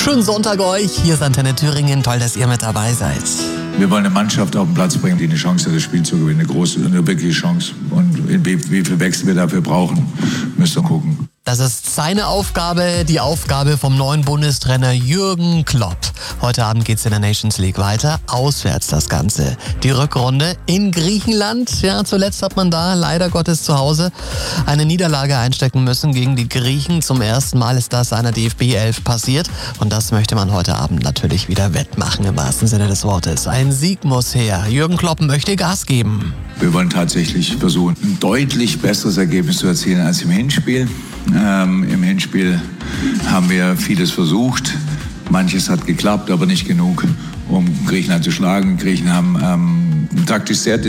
Schönen Sonntag euch. Hier ist Antenne Thüringen. Toll, dass ihr mit dabei seid. Wir wollen eine Mannschaft auf den Platz bringen, die eine Chance hat, das Spiel zu gewinnen. Eine große, eine wirkliche Chance. Und wie viel Wechsel wir dafür brauchen, müsst ihr gucken. Das ist seine Aufgabe, die Aufgabe vom neuen Bundestrainer Jürgen Klopp. Heute Abend geht's in der Nations League weiter. Auswärts das Ganze. Die Rückrunde in Griechenland. Ja, zuletzt hat man da leider Gottes zu Hause eine Niederlage einstecken müssen gegen die Griechen. Zum ersten Mal ist das einer DFB 11 passiert. Und das möchte man heute Abend natürlich wieder wettmachen, im wahrsten Sinne des Wortes. Ein Sieg muss her. Jürgen Klopp möchte Gas geben. Wir wollen tatsächlich versuchen, ein deutlich besseres Ergebnis zu erzielen als im Hinspiel. Im Hinspiel haben wir vieles versucht. Manches hat geklappt, aber nicht genug, um Griechenland zu schlagen. Griechen haben taktisch sehr